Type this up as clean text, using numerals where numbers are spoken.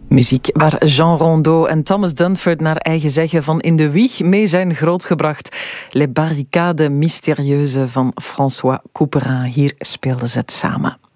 Muziek waar Jean Rondeau en Thomas Dunford naar eigen zeggen van in de wieg mee zijn grootgebracht. Les Barricades Mystérieuses van François Couperin. Hier speelden ze het samen.